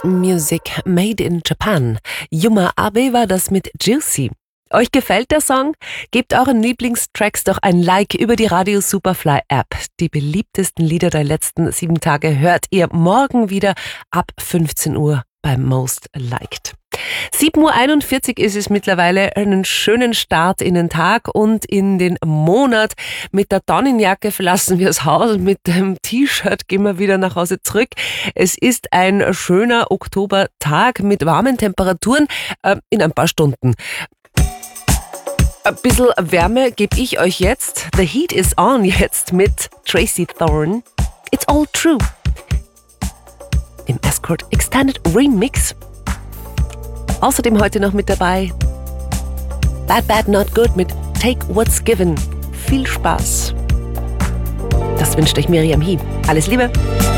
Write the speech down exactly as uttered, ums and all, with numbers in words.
Music made in Japan. Yuma Abe war das mit Juicy. Euch gefällt der Song? Gebt euren Lieblingstracks doch ein Like über die Radio Superfly App. Die beliebtesten Lieder der letzten sieben Tage hört ihr morgen wieder ab fünfzehn Uhr beim Most Liked. sieben Uhr einundvierzig ist es mittlerweile. Einen schönen Start in den Tag und in den Monat. Mit der Daunenjacke verlassen wir das Haus, mit dem T-Shirt gehen wir wieder nach Hause zurück. Es ist ein schöner Oktobertag mit warmen Temperaturen äh, in ein paar Stunden. Ein bisschen Wärme gebe ich euch jetzt. The Heat is on jetzt mit Tracy Thorn. It's all true. Im Escort Extended Remix. Außerdem heute noch mit dabei Bad Bad Not Good mit Take What's Given. Viel Spaß. Das wünscht euch Miriam Hie. Alles Liebe.